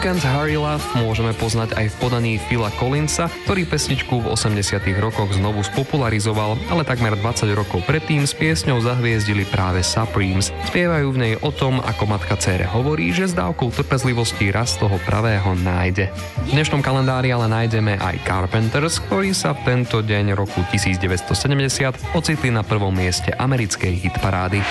Can't Hurry Love môžeme poznať aj v podaní Phila Collinsa, ktorý pesničku v 80. rokoch znovu spopularizoval, ale takmer 20 rokov predtým s piesňou zahviezdili práve Supremes. Spievajú v nej o tom, ako matka dcére hovorí, že s dávkou trpezlivosti raz toho pravého nájde. V dnešnom kalendári ale nájdeme aj Carpenters, ktorí sa v tento deň roku 1970 ocitli na prvom mieste americkej hitparády.